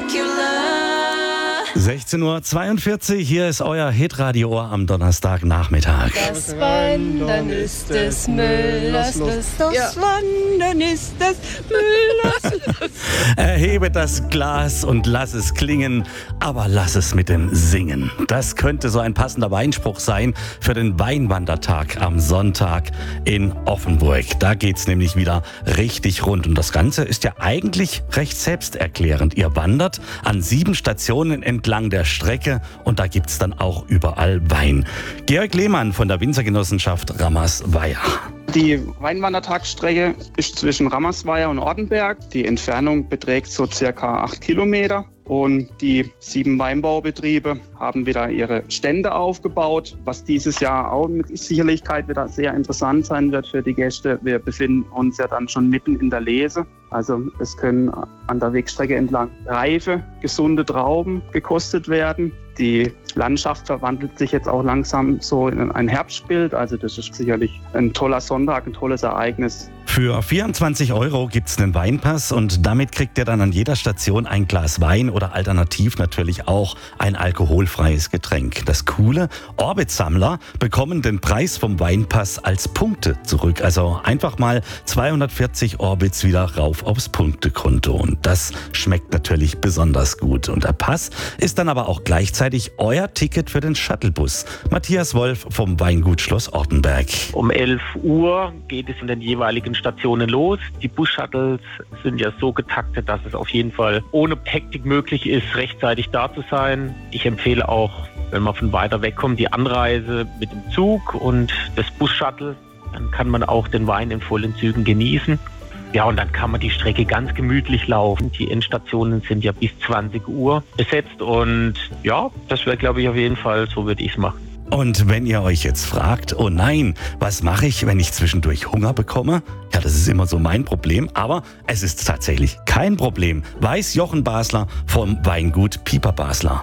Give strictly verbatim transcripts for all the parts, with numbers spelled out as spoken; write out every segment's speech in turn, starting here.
sechzehn Uhr zweiundvierzig, hier ist euer Hitradio am Donnerstagnachmittag. Das Wandern ist des Müllers Lust, das ja. Wandern ist des Müllers Lust. Erhebe das Glas und lass es klingen, aber lass es mit dem Singen. Das könnte so ein passender Weinspruch sein für den Weinwandertag am Sonntag in Offenburg. Da geht's nämlich wieder richtig rund und das Ganze ist ja eigentlich recht selbsterklärend. Ihr wandert an sieben Stationen entlang der Strecke und da gibt's dann auch überall Wein. Georg Lehmann von der Winzergenossenschaft Rammersweier. Die Weinwandertagsstrecke ist zwischen Rammersweier und Ortenberg. Die Entfernung beträgt so circa acht Kilometer. Und die sieben Weinbaubetriebe haben wieder ihre Stände aufgebaut, was dieses Jahr auch mit Sicherlichkeit wieder sehr interessant sein wird für die Gäste. Wir befinden uns ja dann schon mitten in der Lese. Also es können an der Wegstrecke entlang reife, gesunde Trauben gekostet werden. Die Landschaft verwandelt sich jetzt auch langsam so in ein Herbstbild. Also das ist sicherlich ein toller Sonntag, ein tolles Ereignis. Für vierundzwanzig Euro gibt's einen Weinpass und damit kriegt ihr dann an jeder Station ein Glas Wein oder alternativ natürlich auch ein alkoholfreies Getränk. Das Coole, Orbit-Sammler bekommen den Preis vom Weinpass als Punkte zurück. Also einfach mal zweihundertvierzig Orbits wieder rauf aufs Punktekonto. Und das schmeckt natürlich besonders gut. Und der Pass ist dann aber auch gleichzeitig euer Ticket für den Shuttlebus. Matthias Wolf vom Weingut Schloss Ortenberg. Um elf Uhr geht es in den jeweiligen Stationen los. Die Bus-Shuttles sind ja so getaktet, dass es auf jeden Fall ohne Hektik möglich ist, rechtzeitig da zu sein. Ich empfehle auch, wenn man von weiter weg kommt, die Anreise mit dem Zug und das Bus-Shuttle. Dann kann man auch den Wein in vollen Zügen genießen. Ja, und dann kann man die Strecke ganz gemütlich laufen. Die Endstationen sind ja bis zwanzig Uhr besetzt und ja, das wäre, glaube ich, auf jeden Fall, so würde ich es machen. Und wenn ihr euch jetzt fragt, oh nein, was mache ich, wenn ich zwischendurch Hunger bekomme? Ja, das ist immer so mein Problem, aber es ist tatsächlich kein Problem, weiß Jochen Basler vom Weingut Pieper Basler.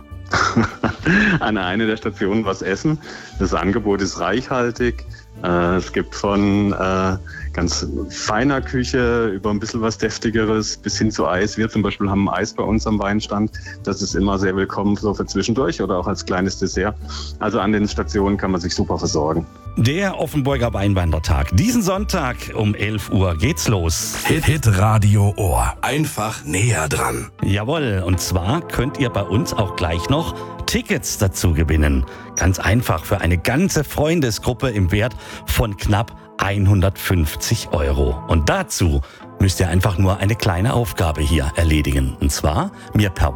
An einer der Stationen was essen. Das Angebot ist reichhaltig. Es gibt von äh, ganz feiner Küche über ein bisschen was Deftigeres bis hin zu Eis. Wir zum Beispiel haben Eis bei uns am Weinstand. Das ist immer sehr willkommen so für zwischendurch oder auch als kleines Dessert. Also an den Stationen kann man sich super versorgen. Der Offenburger Weinwandertag. Diesen Sonntag um elf Uhr geht's los. Hit, Hit Radio Ohr. Einfach näher dran. Jawohl, und zwar könnt ihr bei uns auch gleich noch Tickets dazu gewinnen. Ganz einfach für eine ganze Freundesgruppe im Wert von knapp hundertfünfzig Euro. Und dazu müsst ihr einfach nur eine kleine Aufgabe hier erledigen. Und zwar mir per